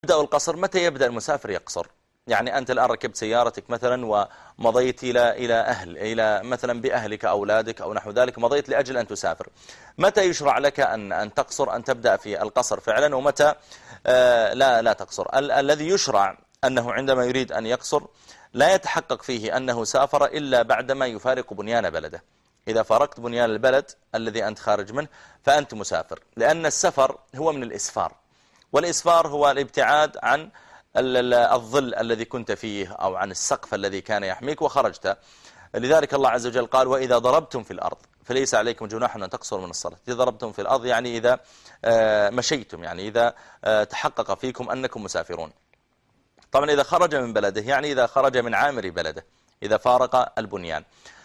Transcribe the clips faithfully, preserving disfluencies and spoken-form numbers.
يبدأ القصر متى يبدأ المسافر يقصر؟ يعني أنت الآن ركبت سيارتك مثلا ومضيت إلى إلى أهل إلى مثلا بأهلك أولادك أو نحو ذلك، مضيت لأجل أن تسافر. متى يشرع لك أن أن تقصر، أن تبدأ في القصر فعلا، ومتى آه لا لا تقصر؟ ال الذي يشرع أنه عندما يريد أن يقصر لا يتحقق فيه أنه سافر إلا بعدما يفارق بنيان بلده. إذا فارقت بنيان البلد الذي أنت خارج منه فأنت مسافر، لأن السفر هو من الإسفار، والإسفار هو الابتعاد عن الظل الذي كنت فيه أو عن السقف الذي كان يحميك وخرجت. لذلك الله عز وجل قال: وإذا ضربتم في الأرض فليس عليكم جناح أن تقصروا من الصلاة. إذا ضربتم في الأرض يعني إذا مشيتم، يعني إذا تحقق فيكم أنكم مسافرون. طبعا إذا خرج من بلده يعني إذا خرج من عامر بلده، إذا فارق البنيان.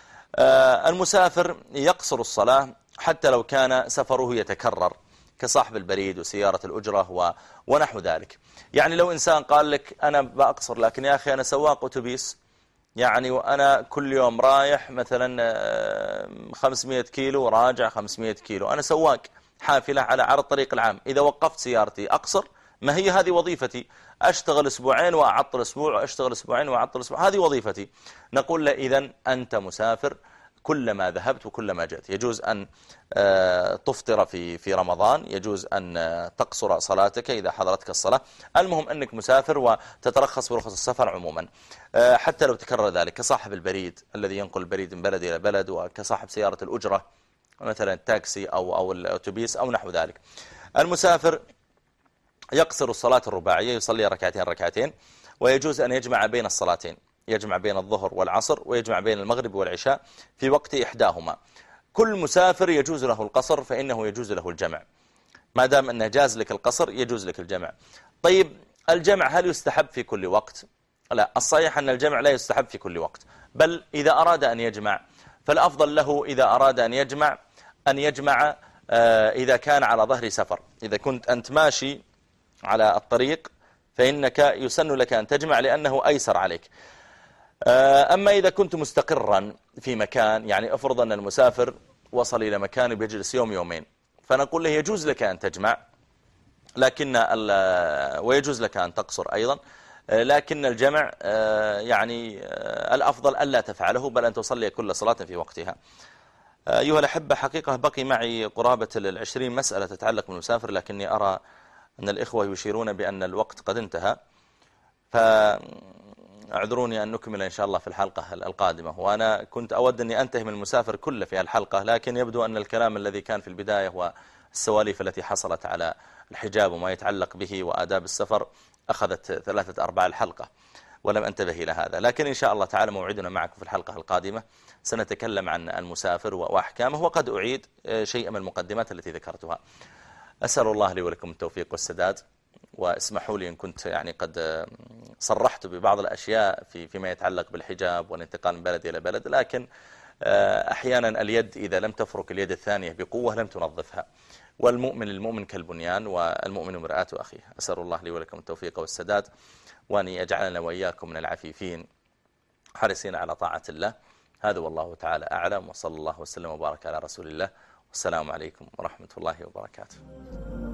المسافر يقصر الصلاة حتى لو كان سفره يتكرر، كصاحب البريد وسيارة الأجرة ونحو ذلك. يعني لو إنسان قال لك أنا بأقصر، لكن يا أخي أنا سواق أتوبيس، يعني وأنا كل يوم رايح مثلا خمسمائة كيلو وراجع خمسمائة كيلو، أنا سواق حافلة على على الطريق العام، إذا وقفت سيارتي أقصر، ما هي هذه وظيفتي؟ أشتغل أسبوعين وأعطل أسبوع، وأشتغل أسبوعين وأعطل أسبوع، هذه وظيفتي. نقول له: إذن أنت مسافر كلما ذهبت وكلما جئت. يجوز أن تفطر في في رمضان، يجوز أن تقصر صلاتك إذا حضرتك الصلاة، المهم أنك مسافر وتترخص برخص السفر عموما، حتى لو تكرر ذلك، كصاحب البريد الذي ينقل البريد من بلد إلى بلد، وكصاحب سيارة الأجرة مثلا التاكسي أو أو الأوتوبيس أو نحو ذلك. المسافر يقصر الصلاة الرباعية، يصلي ركعتين ركعتين، ويجوز أن يجمع بين الصلاتين، يجمع بين الظهر والعصر، ويجمع بين المغرب والعشاء في وقت إحداهما. كل مسافر يجوز له القصر فإنه يجوز له الجمع، ما دام أنه جاز لك القصر يجوز لك الجمع. طيب الجمع هل يستحب في كل وقت؟ لا، الصحيح أن الجمع لا يستحب في كل وقت، بل إذا أراد أن يجمع فالأفضل له إذا أراد أن يجمع أن يجمع إذا كان على ظهر سفر. إذا كنت أنت ماشي على الطريق فإنك يسن لك أن تجمع لأنه أيسر عليك. أما إذا كنت مستقرا في مكان، يعني أفرض أن المسافر وصل إلى مكان بيجلس يوم يومين، فنقول له يجوز لك أن تجمع، لكن ويجوز لك أن تقصر أيضا، لكن الجمع يعني الأفضل ألا تفعله، بل أن تصلي كل صلاة في وقتها. أيها الأحبة، حقيقة بقي معي قرابة العشرين مسألة تتعلق بالمسافر، لكني أرى أن الإخوة يشيرون بأن الوقت قد انتهى، فاعذروني أن نكمل إن شاء الله في الحلقة القادمة. وأنا كنت أود أني أنتهي من المسافر كله في الحلقة، لكن يبدو أن الكلام الذي كان في البداية والسواليف التي حصلت على الحجاب وما يتعلق به وآداب السفر أخذت ثلاثة أرباع الحلقة ولم أنتبه إلى هذا. لكن إن شاء الله تعالى موعدنا معكم في الحلقة القادمة، سنتكلم عن المسافر وأحكامه، وقد أعيد شيء من المقدمات التي ذكرتها. أسأل الله لي ولكم التوفيق والسداد، واسمحوا لي إن كنت يعني قد صرحت ببعض الأشياء في فيما يتعلق بالحجاب والانتقال من بلد إلى بلد، لكن أحيانا اليد إذا لم تفرك اليد الثانية بقوة لم تنظفها، والمؤمن للمؤمن كالبنيان، والمؤمن مرآة أخيه. أسأل الله لي ولكم التوفيق والسداد، وأن يجعلنا وإياكم من العفيفين حريصين على طاعة الله. هذا والله تعالى أعلم، وصلى الله وسلم وبارك على رسول الله، والسلام عليكم ورحمة الله وبركاته.